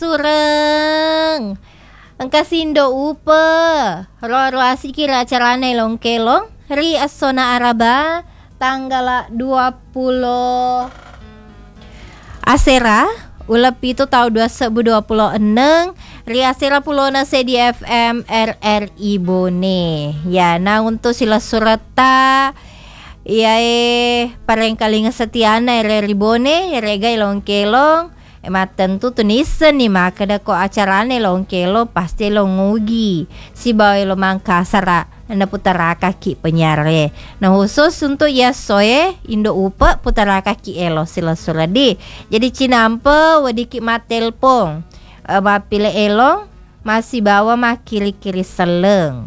sureng. Angkasindo upe. Ro asikira acarane longkelong. Ri asona araba. Tanggal 20 Asera. Ulap itu tahun 2026. Ri asera pulona di FM RRI Bone. Ya, nah untuk sila surata. Ya pareng kalinga setiana RRI Bone. Rega longkelong. Tentu tulisan nih maka ada ko acarane longkelo pasti lo ngugi si bawa lo mangkasara anda putara kaki penyare. Nah khusus untuk yasoe indo upa putara kaki elo sila suradi. Jadi cinampe wadiki matelpong bapile elong masih bawa mah kiri-kiri seleng.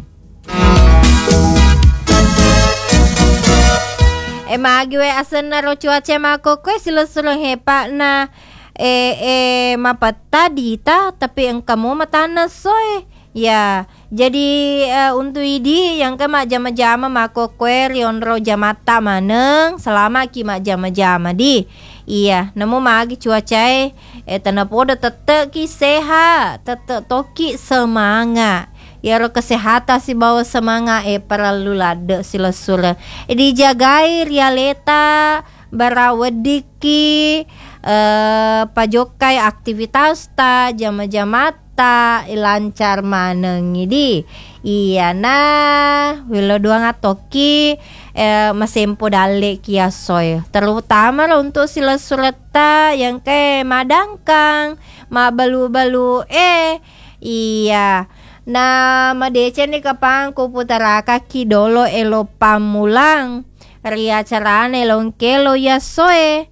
Magi we asen naro cuaca mako kue sila sureng hepa na mapat tadi tapi yang kamu matana soe ya jadi untuk ini yang ke mak jama-jama mako kue rionro jamata maneng selama ki mak jama-jama di iya nemu magi cuaca tanah poda tetek ki sehat tetek toki semangat ya ro kesehatan si bawa semangat perlu lade sila sura dijagai realita barawediki pajokai aktivitas ta jama-jamata lancar maneng idi iya nah wilo doang atoki masempo dale kiasoy terutama untuk sila surata yang ke madangkang ma balu-balu iya nah madece ni kapang kuputara kaki dolo elo pamulang ria carane longkelo ya soe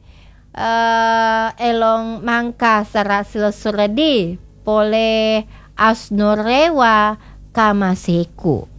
elong mangka sarasil suradi pole asnorewa kamaseku.